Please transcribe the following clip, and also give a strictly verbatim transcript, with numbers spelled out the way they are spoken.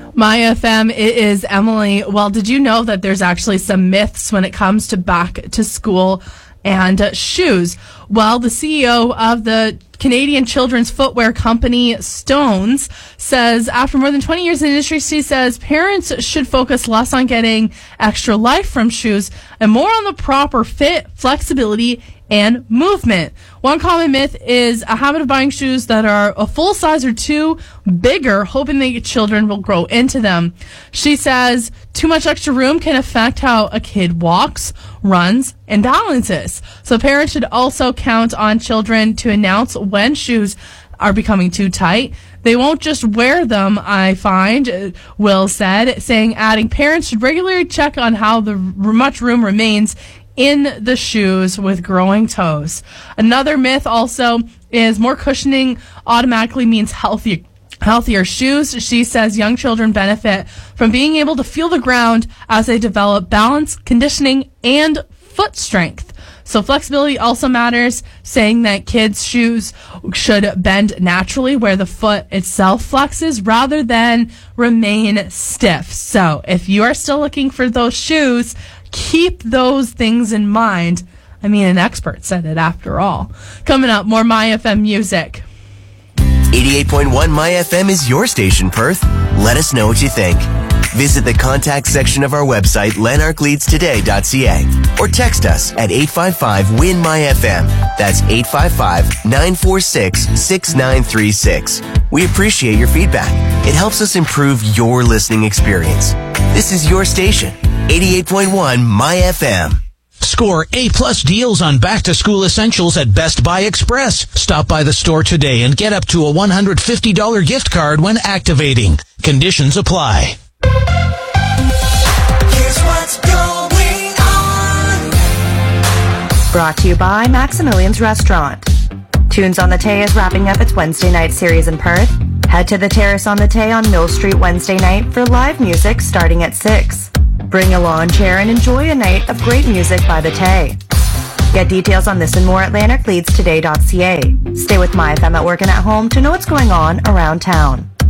My F M, it is Emily. Well, did you know that there's actually some myths when it comes to back to school and uh, shoes? Well, the C E O of the Canadian children's footwear company Stones says after more than twenty years in the industry, she says parents should focus less on getting extra life from shoes and more on the proper fit, flexibility, and movement. One common myth is a habit of buying shoes that are a full size or two bigger, hoping that children will grow into them. She says too much extra room can affect how a kid walks, runs, and balances. So parents should also count on children to announce when shoes are becoming too tight. They won't just wear them, I find, Will said, saying adding parents should regularly check on how the much room remains in the shoes with growing toes. Another myth also is more cushioning automatically means healthier healthier shoes. She says young children benefit from being able to feel the ground as they develop balance, conditioning, and foot strength. So flexibility also matters, saying that kids' shoes should bend naturally where the foot itself flexes rather than remain stiff. So if you are still looking for those shoes, keep those things in mind. I mean, an expert said it after all. Coming up, more My F M music. eighty-eight point one My F M is your station, Perth. Let us know what you think. Visit the contact section of our website, lanark leeds today dot c a, or text us at eight five five, W I N, M Y F M. That's eight five five, nine four six, six nine three six. We appreciate your feedback. It helps us improve your listening experience. This is your station, eighty-eight point one My F M. Score A-plus deals on back-to-school essentials at Best Buy Express. Stop by the store today and get up to a one hundred fifty dollars gift card when activating. Conditions apply. Here's what's going on. Brought to you by Maximilian's Restaurant. Tunes on the Tay is wrapping up its Wednesday night series in Perth. Head to the Terrace on the Tay on Mill Street Wednesday night for live music starting at six. Bring a lawn chair and enjoy a night of great music by the Tay. Get details on this and more at lanark leeds today dot c a. Stay with My F M at work and at home to know what's going on around town.